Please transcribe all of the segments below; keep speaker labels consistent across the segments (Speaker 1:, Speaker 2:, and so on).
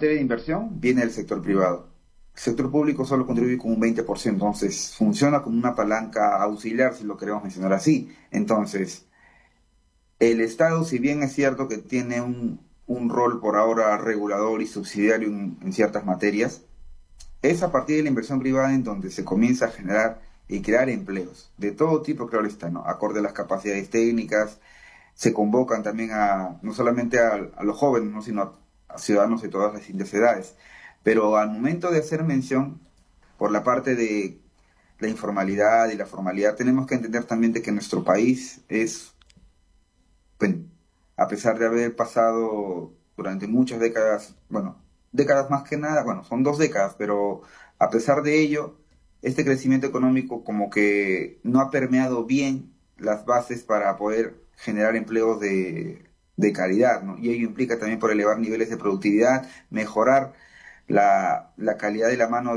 Speaker 1: materia de inversión viene del sector privado. El sector público solo contribuye con un 20%, entonces funciona como una palanca auxiliar, si lo queremos mencionar así. Entonces, el Estado, si bien es cierto que tiene un rol por ahora regulador y subsidiario en ciertas materias, es a partir de la inversión privada en donde se comienza a generar y crear empleos de todo tipo, claro está, ¿no? Acorde a las capacidades técnicas, se convocan también no solamente a los jóvenes, ¿no? Sino a ciudadanos de todas las distintas edades. Pero al momento de hacer mención por la parte de la informalidad y la formalidad, tenemos que entender también de que nuestro país es, bueno, a pesar de haber pasado durante muchas décadas, bueno, décadas más que nada, bueno, son 2 décadas, pero a pesar de ello, este crecimiento económico como que no ha permeado bien las bases para poder generar empleos de calidad, ¿no? Y ello implica también por elevar niveles de productividad, mejorar la calidad de la mano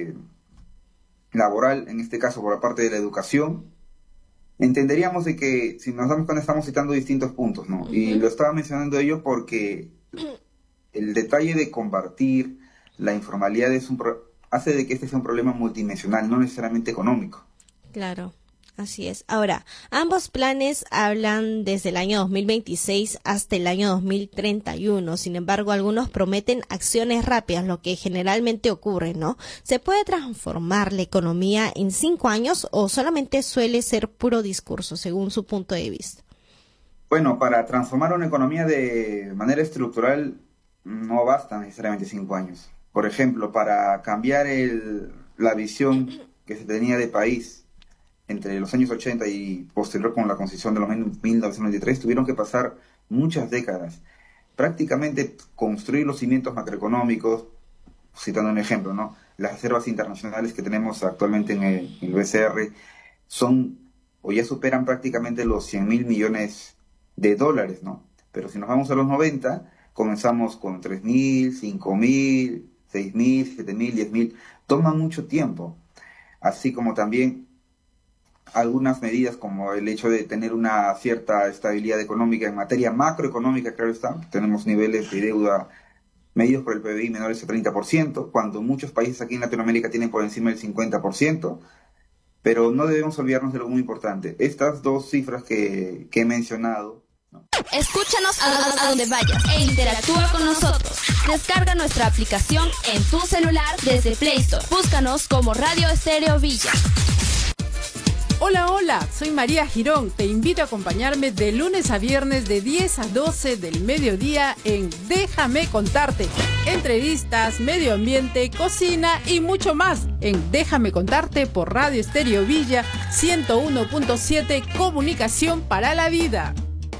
Speaker 1: laboral, en este caso por la parte de la educación. Entenderíamos de que, si nos damos cuenta, estamos citando distintos puntos, ¿no? Y lo estaba mencionando ello porque el detalle de combatir la informalidad hace de que este sea un problema multidimensional, no necesariamente económico.
Speaker 2: Claro, así es. Ahora, ambos planes hablan desde el año 2026 hasta el año 2031. Sin embargo, algunos prometen acciones rápidas, lo que generalmente ocurre, ¿no? ¿Se puede transformar la economía en 5 años o solamente suele ser puro discurso, según su punto de vista?
Speaker 1: Bueno, para transformar una economía de manera estructural no bastan necesariamente 5 años. Por ejemplo, para cambiar la visión que se tenía de país entre los años 80 y posterior con la Constitución de los 1993, tuvieron que pasar muchas décadas. Prácticamente construir los cimientos macroeconómicos, citando un ejemplo, ¿no? Las reservas internacionales que tenemos actualmente en el BCR son o ya superan prácticamente los 100.000 millones de dólares, ¿no? Pero si nos vamos a los 90, comenzamos con 3.000, 5.000, 6.000, 7.000, 10.000. Toma mucho tiempo, así como también algunas medidas como el hecho de tener una cierta estabilidad económica en materia macroeconómica, claro está. Tenemos niveles de deuda medios por el PBI menores al 30%, cuando muchos países aquí en Latinoamérica tienen por encima del 50%, pero no debemos olvidarnos de algo muy importante. Estas dos cifras que he mencionado, ¿no?
Speaker 3: Escúchanos a donde vayas e interactúa con nosotros. Descarga nuestra aplicación en tu celular desde Play Store. Búscanos como Radio Estéreo Villa.
Speaker 4: Hola, hola, soy María Girón. Te invito a acompañarme de lunes a viernes de 10 a 12 del mediodía en Déjame Contarte. Entrevistas, medio ambiente, cocina y mucho más en Déjame Contarte por Radio Estéreo Villa 101.7, Comunicación para la Vida.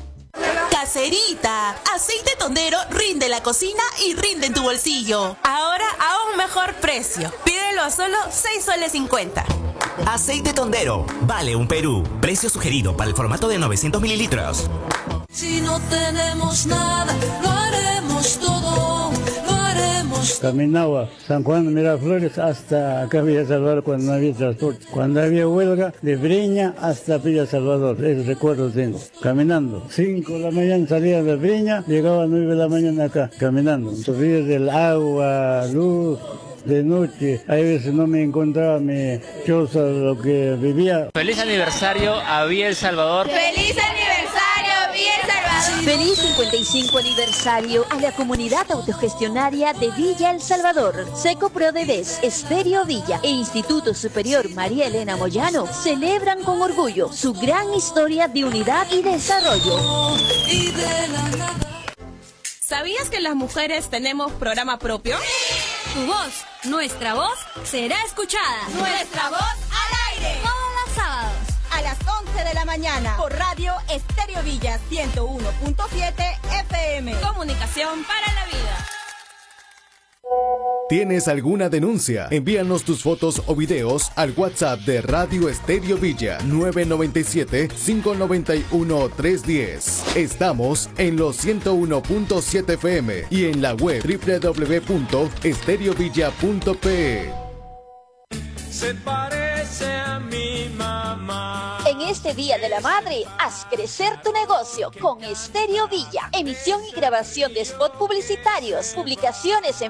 Speaker 5: Caserita, aceite tondero rinde la cocina y rinde en tu bolsillo. Ahora a un mejor precio. Pídelo a solo 6,50 soles.
Speaker 6: Aceite tondero, vale un Perú. Precio sugerido para el formato de 900 mililitros.
Speaker 7: Si no tenemos nada, lo haremos todo, lo haremos.
Speaker 8: Caminaba San Juan Miraflores hasta acá Villa Salvador cuando no había transporte. Cuando había huelga, de Breña hasta Villa Salvador, esos recuerdos tengo. Caminando, 5 de la mañana salía de Breña, llegaba a 9 de la mañana acá, caminando. Sufría del agua, luz. De noche, a veces no me encontraba mi choza, lo que vivía.
Speaker 9: Feliz aniversario a Villa El Salvador.
Speaker 10: ¡Feliz aniversario, Villa El Salvador!
Speaker 11: Feliz 55 aniversario a la comunidad autogestionaria de Villa El Salvador. Seco Prodevés, Estéreo Villa e Instituto Superior María Elena Moyano celebran con orgullo su gran historia de unidad y desarrollo.
Speaker 3: ¿Sabías que las mujeres tenemos programa propio?
Speaker 10: Tu voz, nuestra voz, será escuchada.
Speaker 3: Nuestra voz al aire.
Speaker 10: Todos los sábados
Speaker 3: a las 11 de la mañana por Radio Estéreo Villa 101.7 FM. Comunicación para la vida.
Speaker 12: ¿Tienes alguna denuncia? Envíanos tus fotos o videos al WhatsApp de Radio Estéreo Villa 997-591-310. Estamos en los 101.7 FM y en la web www.estereovilla.pe.
Speaker 13: Se parece a mi mamá.
Speaker 11: En este Día de la Madre, haz crecer tu negocio con Estéreo Villa. Emisión y grabación de spot publicitarios, publicaciones en